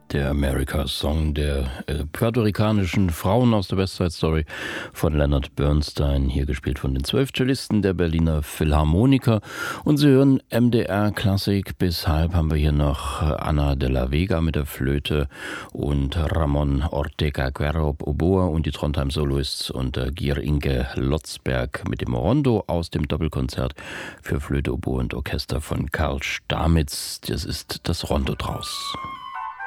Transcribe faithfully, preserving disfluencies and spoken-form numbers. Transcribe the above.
Der America-Song der äh, puerto-ricanischen Frauen aus der West Side Story von Leonard Bernstein, hier gespielt von den zwölf Cellisten der Berliner Philharmoniker. Und Sie hören M D R Klassik. Bis halb haben wir hier noch Ana de la Vega mit der Flöte und Ramon Ortega Guerrero Oboe und die Trondheim Soloists und äh, Gier Inge Lotzberg mit dem Rondo aus dem Doppelkonzert für Flöte, Oboe und Orchester von Karl Stamitz. Das ist das Rondo draus.